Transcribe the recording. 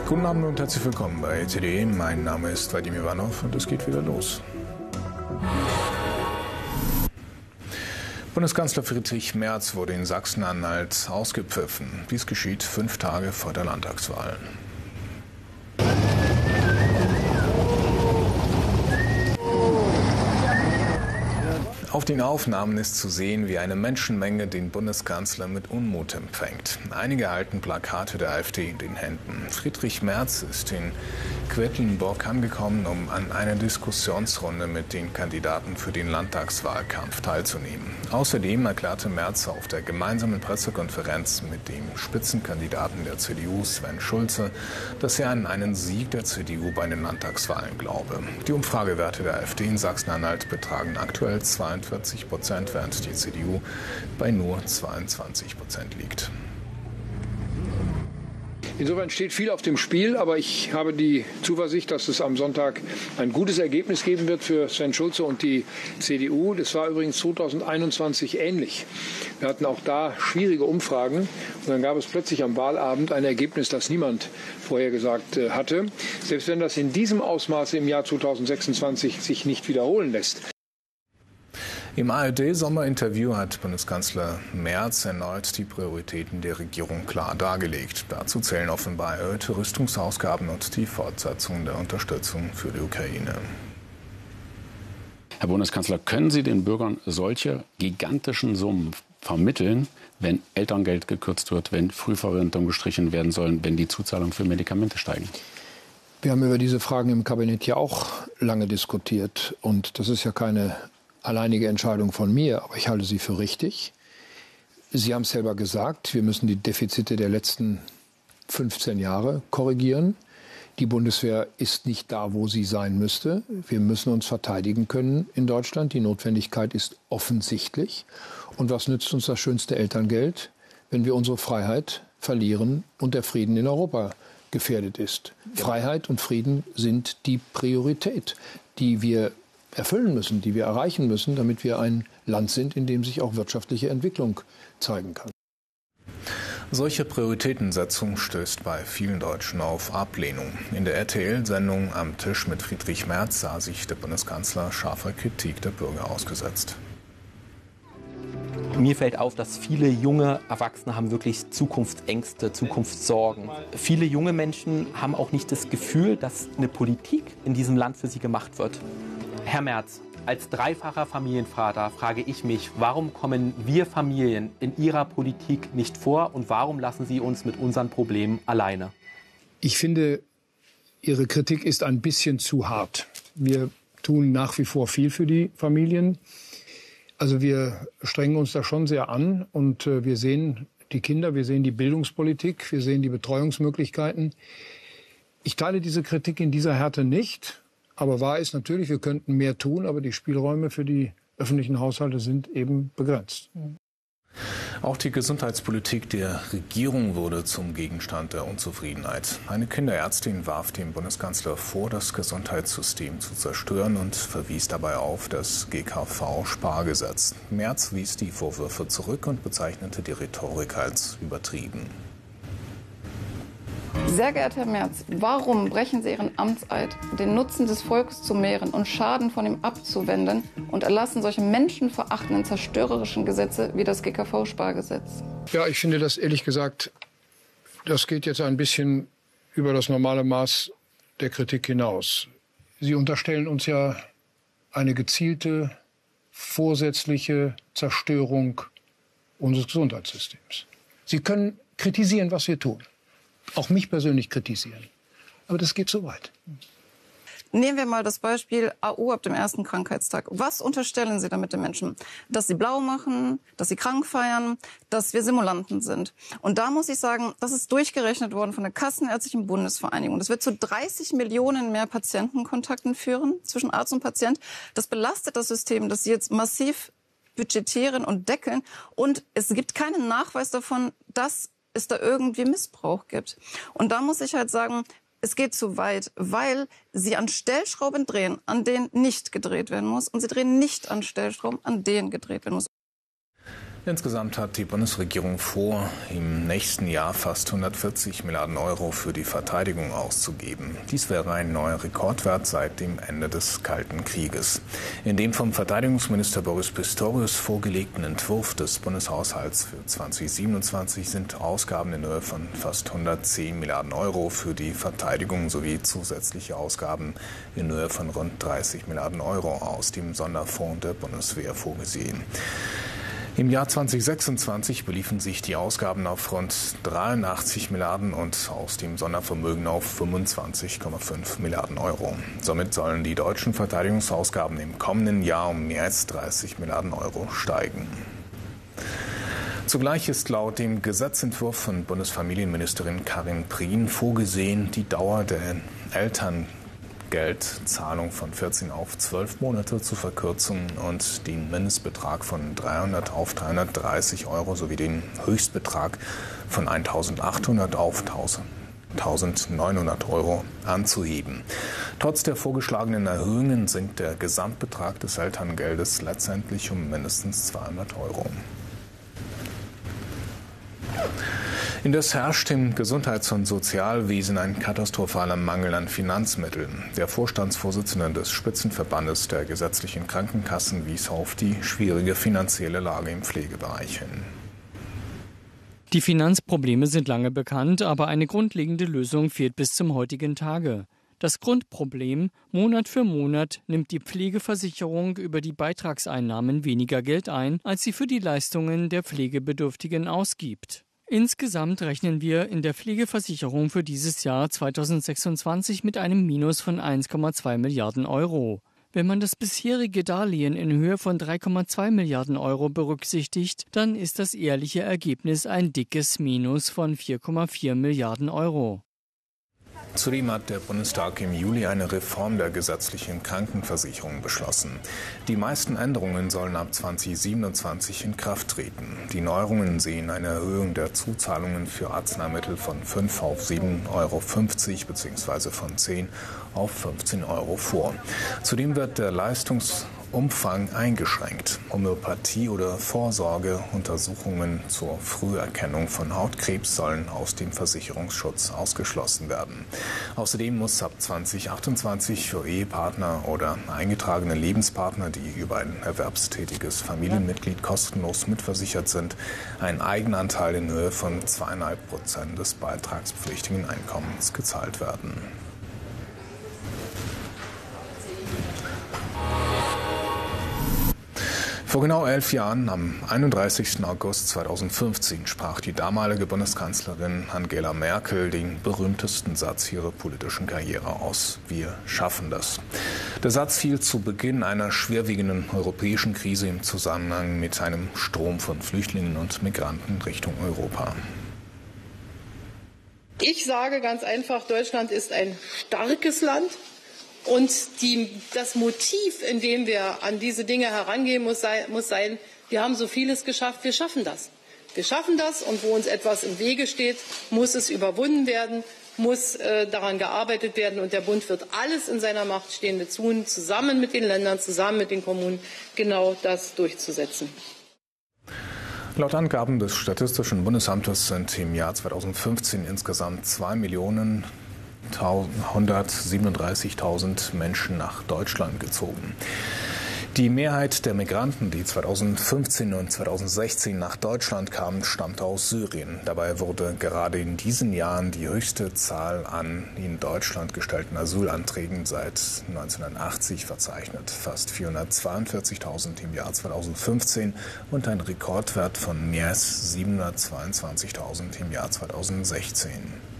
Guten Abend und herzlich willkommen bei ETD. Mein Name ist Vadim Ivanov und es geht wieder los. Bundeskanzler Friedrich Merz wurde in Sachsen-Anhalt ausgepfiffen. Dies geschieht 5 Tage vor der Landtagswahl. Auf den Aufnahmen ist zu sehen, wie eine Menschenmenge den Bundeskanzler mit Unmut empfängt. Einige halten Plakate der AfD in den Händen. Friedrich Merz ist in Quedlinburg angekommen, um an einer Diskussionsrunde mit den Kandidaten für den Landtagswahlkampf teilzunehmen. Außerdem erklärte Merz auf der gemeinsamen Pressekonferenz mit dem Spitzenkandidaten der CDU, Sven Schulze, dass er an einen Sieg der CDU bei den Landtagswahlen glaube. Die Umfragewerte der AfD in Sachsen-Anhalt betragen aktuell 42%, während die CDU bei nur 22% liegt. Insofern steht viel auf dem Spiel, aber ich habe die Zuversicht, dass es am Sonntag ein gutes Ergebnis geben wird für Sven Schulze und die CDU. Das war übrigens 2021 ähnlich. Wir hatten auch da schwierige Umfragen und dann gab es plötzlich am Wahlabend ein Ergebnis, das niemand vorhergesagt hatte. Selbst wenn das in diesem Ausmaße im Jahr 2026 sich nicht wiederholen lässt. Im ARD-Sommerinterview hat Bundeskanzler Merz erneut die Prioritäten der Regierung klar dargelegt. Dazu zählen offenbar erhöhte Rüstungsausgaben und die Fortsetzung der Unterstützung für die Ukraine. Herr Bundeskanzler, können Sie den Bürgern solche gigantischen Summen vermitteln, wenn Elterngeld gekürzt wird, wenn Frühverrentung gestrichen werden sollen, wenn die Zuzahlungen für Medikamente steigen? Wir haben über diese Fragen im Kabinett ja auch lange diskutiert. Und das ist ja keine alleinige Entscheidung von mir, aber ich halte sie für richtig. Sie haben es selber gesagt, wir müssen die Defizite der letzten 15 Jahre korrigieren. Die Bundeswehr ist nicht da, wo sie sein müsste. Wir müssen uns verteidigen können in Deutschland. Die Notwendigkeit ist offensichtlich. Und was nützt uns das schönste Elterngeld, wenn wir unsere Freiheit verlieren und der Frieden in Europa gefährdet ist? Freiheit und Frieden sind die Priorität, die wir erfüllen müssen, die wir erreichen müssen, damit wir ein Land sind, in dem sich auch wirtschaftliche Entwicklung zeigen kann. Solche Prioritätensetzung stößt bei vielen Deutschen auf Ablehnung. In der RTL-Sendung Am Tisch mit Friedrich Merz sah sich der Bundeskanzler scharfer Kritik der Bürger ausgesetzt. Mir fällt auf, dass viele junge Erwachsene haben wirklich Zukunftsängste, Zukunftssorgen. Viele junge Menschen haben auch nicht das Gefühl, dass eine Politik in diesem Land für sie gemacht wird. Herr Merz, als dreifacher Familienvater frage ich mich, warum kommen wir Familien in Ihrer Politik nicht vor und warum lassen Sie uns mit unseren Problemen alleine? Ich finde, Ihre Kritik ist ein bisschen zu hart. Wir tun nach wie vor viel für die Familien. Also wir strengen uns da schon sehr an und wir sehen die Kinder, wir sehen die Bildungspolitik, wir sehen die Betreuungsmöglichkeiten. Ich teile diese Kritik in dieser Härte nicht. Aber wahr ist natürlich, wir könnten mehr tun, aber die Spielräume für die öffentlichen Haushalte sind eben begrenzt. Auch die Gesundheitspolitik der Regierung wurde zum Gegenstand der Unzufriedenheit. Eine Kinderärztin warf dem Bundeskanzler vor, das Gesundheitssystem zu zerstören und verwies dabei auf das GKV-Spargesetz. Merz wies die Vorwürfe zurück und bezeichnete die Rhetorik als übertrieben. Sehr geehrter Herr Merz, warum brechen Sie Ihren Amtseid, den Nutzen des Volkes zu mehren und Schaden von ihm abzuwenden und erlassen solche menschenverachtenden, zerstörerischen Gesetze wie das GKV-Spargesetz? Ja, ich finde das ehrlich gesagt, das geht jetzt ein bisschen über das normale Maß der Kritik hinaus. Sie unterstellen uns ja eine gezielte, vorsätzliche Zerstörung unseres Gesundheitssystems. Sie können kritisieren, was wir tun. Auch mich persönlich kritisieren. Aber das geht so weit. Nehmen wir mal das Beispiel AU ab dem ersten Krankheitstag. Was unterstellen Sie damit den Menschen? Dass sie blau machen, dass sie krank feiern, dass wir Simulanten sind. Und da muss ich sagen, das ist durchgerechnet worden von der Kassenärztlichen Bundesvereinigung. Das wird zu 30 Millionen mehr Patientenkontakten führen zwischen Arzt und Patient. Das belastet das System, das Sie jetzt massiv budgetieren und deckeln. Und es gibt keinen Nachweis davon, dass es da irgendwie Missbrauch gibt. Und da muss ich halt sagen, es geht zu weit, weil Sie an Stellschrauben drehen, an denen nicht gedreht werden muss. Und Sie drehen nicht an Stellschrauben, an denen gedreht werden muss. Insgesamt hat die Bundesregierung vor, im nächsten Jahr fast 140 Milliarden Euro für die Verteidigung auszugeben. Dies wäre ein neuer Rekordwert seit dem Ende des Kalten Krieges. In dem vom Verteidigungsminister Boris Pistorius vorgelegten Entwurf des Bundeshaushalts für 2027 sind Ausgaben in Höhe von fast 110 Milliarden Euro für die Verteidigung sowie zusätzliche Ausgaben in Höhe von rund 30 Milliarden Euro aus dem Sonderfonds der Bundeswehr vorgesehen. Im Jahr 2026 beliefen sich die Ausgaben auf rund 83 Milliarden und aus dem Sondervermögen auf 25,5 Milliarden Euro. Somit sollen die deutschen Verteidigungsausgaben im kommenden Jahr um mehr als 30 Milliarden Euro steigen. Zugleich ist laut dem Gesetzentwurf von Bundesfamilienministerin Karin Prien vorgesehen, die Dauer der Elterngeldzahlung von 14 auf 12 Monate zu verkürzen und den Mindestbetrag von 300 auf 330 Euro sowie den Höchstbetrag von 1.800 auf 1.900 Euro anzuheben. Trotz der vorgeschlagenen Erhöhungen sinkt der Gesamtbetrag des Elterngeldes letztendlich um mindestens 200 Euro. Indes herrscht im Gesundheits- und Sozialwesen ein katastrophaler Mangel an Finanzmitteln. Der Vorstandsvorsitzende des Spitzenverbandes der gesetzlichen Krankenkassen wies auf die schwierige finanzielle Lage im Pflegebereich hin. Die Finanzprobleme sind lange bekannt, aber eine grundlegende Lösung fehlt bis zum heutigen Tage. Das Grundproblem: Monat für Monat nimmt die Pflegeversicherung über die Beitragseinnahmen weniger Geld ein, als sie für die Leistungen der Pflegebedürftigen ausgibt. Insgesamt rechnen wir in der Pflegeversicherung für dieses Jahr 2026 mit einem Minus von 1,2 Milliarden Euro. Wenn man das bisherige Darlehen in Höhe von 3,2 Milliarden Euro berücksichtigt, dann ist das ehrliche Ergebnis ein dickes Minus von 4,4 Milliarden Euro. Zudem hat der Bundestag im Juli eine Reform der gesetzlichen Krankenversicherung beschlossen. Die meisten Änderungen sollen ab 2027 in Kraft treten. Die Neuerungen sehen eine Erhöhung der Zuzahlungen für Arzneimittel von 5 auf 7,50 Euro bzw. von 10 auf 15 Euro vor. Zudem wird der Leistungsumfang eingeschränkt. Homöopathie- oder Vorsorgeuntersuchungen zur Früherkennung von Hautkrebs sollen aus dem Versicherungsschutz ausgeschlossen werden. Außerdem muss ab 2028 für Ehepartner oder eingetragene Lebenspartner, die über ein erwerbstätiges Familienmitglied kostenlos mitversichert sind, ein Eigenanteil in Höhe von 2,5% des beitragspflichtigen Einkommens gezahlt werden. Vor genau 11 Jahren, am 31. August 2015, sprach die damalige Bundeskanzlerin Angela Merkel den berühmtesten Satz ihrer politischen Karriere aus: Wir schaffen das. Der Satz fiel zu Beginn einer schwerwiegenden europäischen Krise im Zusammenhang mit einem Strom von Flüchtlingen und Migranten Richtung Europa. Ich sage ganz einfach, Deutschland ist ein starkes Land. Und das Motiv, in dem wir an diese Dinge herangehen, muss sein, wir haben so vieles geschafft, wir schaffen das. Wir schaffen das, und wo uns etwas im Wege steht, muss es überwunden werden, muss daran gearbeitet werden. Und der Bund wird alles in seiner Macht Stehende tun, zusammen mit den Ländern, zusammen mit den Kommunen, genau das durchzusetzen. Laut Angaben des Statistischen Bundesamtes sind im Jahr 2015 insgesamt 2.137.000 Menschen nach Deutschland gezogen. Die Mehrheit der Migranten, die 2015 und 2016 nach Deutschland kamen, stammte aus Syrien. Dabei wurde gerade in diesen Jahren die höchste Zahl an in Deutschland gestellten Asylanträgen seit 1980 verzeichnet. Fast 442.000 im Jahr 2015 und ein Rekordwert von mehr als 722.000 im Jahr 2016.